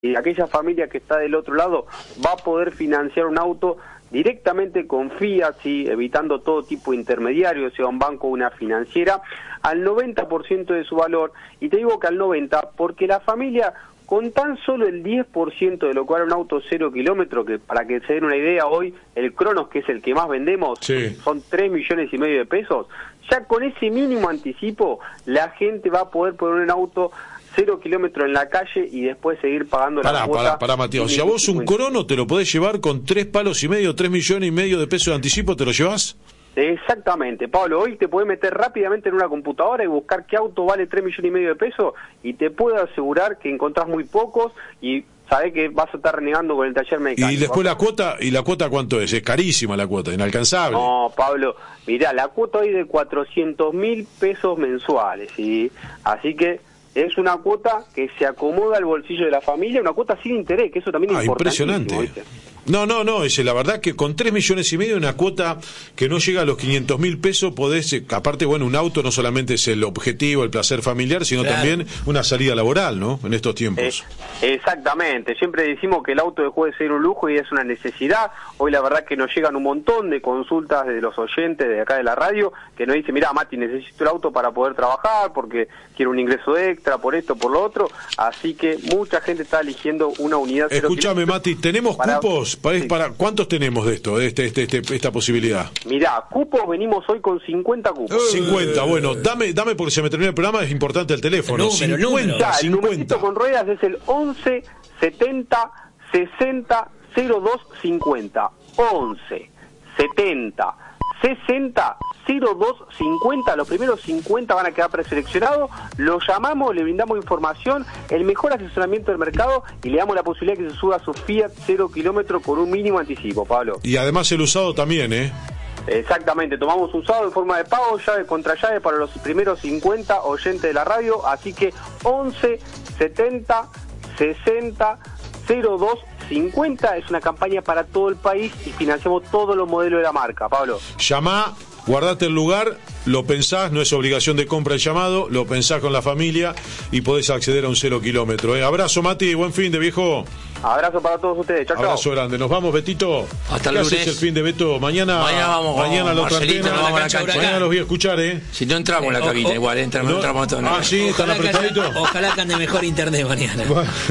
aquella familia que está del otro lado va a poder financiar un auto directamente con Fiat, ¿sí? Evitando todo tipo de intermediarios, sea un banco o una financiera, al 90% de su valor. Y te digo que al 90% porque la familia, con tan solo el 10% de lo que vale un auto 0 kilómetros, que para que se den una idea, hoy el Cronos, que es el que más vendemos, sí, son 3,5 millones de pesos, ya con ese mínimo anticipo la gente va a poder poner un auto 0 kilómetros en la calle y después seguir pagando la cuota. Pará, Matías. Si a vos un Crono te lo podés llevar con 3,5 palos, 3,5 millones de pesos de anticipo, ¿te lo llevás? Exactamente, Pablo. Hoy te podés meter rápidamente en una computadora y buscar qué auto vale 3,5 millones de pesos y te puedo asegurar que encontrás muy pocos y sabés que vas a estar renegando con el taller mecánico. Y después la cuota ¿cuánto es? Es carísima la cuota, inalcanzable. No, Pablo, mirá, la cuota hoy de 400.000 pesos mensuales, ¿sí? Así que es una cuota que se acomoda al bolsillo de la familia, una cuota sin interés, que eso también es importantísimo. Impresionante. No, la verdad que con 3,5 millones, una cuota que no llega a los 500.000 pesos, podés, aparte, bueno, un auto no solamente es el objetivo, el placer familiar, sino también una salida laboral, ¿no? En estos tiempos. Exactamente, siempre decimos que el auto dejó de ser un lujo y es una necesidad. Hoy la verdad que nos llegan un montón de consultas de los oyentes de acá de la radio, que nos dicen, mirá, Mati, necesito el auto para poder trabajar, porque quiero un ingreso extra, por esto, por lo otro, así que mucha gente está eligiendo una unidad. Escúchame, Mati, ¿tenemos cupos? Para ¿cuántos tenemos de esto, esta posibilidad? Mirá, cupos venimos hoy con 50 cupos. 50, bueno, dame porque se me termina el programa, es importante el teléfono. El número. El numerito con ruedas es el 11 70 60 02 50. 11 70 60 02 50, los primeros 50 van a quedar preseleccionados, los llamamos, le brindamos información, el mejor asesoramiento del mercado y le damos la posibilidad que se suba a su Fiat 0 kilómetros con un mínimo anticipo, Pablo. Y además el usado también, ¿eh? Exactamente, tomamos usado en forma de pago, llave contra llave para los primeros 50 oyentes de la radio, así que 11 70 60 02 50 es una campaña para todo el país y financiamos todos los modelos de la marca, Pablo. Llamá, guardate el lugar, lo pensás, no es obligación de compra el llamado, lo pensás con la familia y podés acceder a un 0 kilómetro. Abrazo, Mati, buen fin de viejo. Abrazo para todos ustedes, chao. Abrazo grande, nos vamos, Betito. Hasta el lunes. ¿Qué haces el fin de Beto? Mañana vamos, la otra antena. Mañana los voy a escuchar, Si no entramos en la cabina, igual entramos todos. Sí, están apretaditos. Ojalá que ande mejor internet mañana.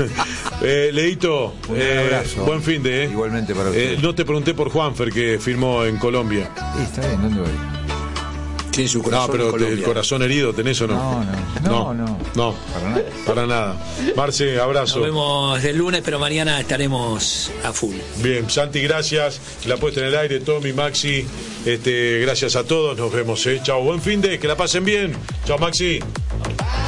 Leito, buen fin de. Igualmente para usted. No te pregunté por Juanfer, que firmó en Colombia. Está bien, ¿dónde voy? Tiene su corazón. No, pero el corazón herido, ¿tenés o no? No, para nada. Marce, abrazo. Nos vemos el lunes, pero mañana estaremos a full. Bien, Santi, gracias. La puesta en el aire, Tommy, Maxi, gracias a todos. Nos vemos, Chao, buen fin de, que la pasen bien. Chao, Maxi.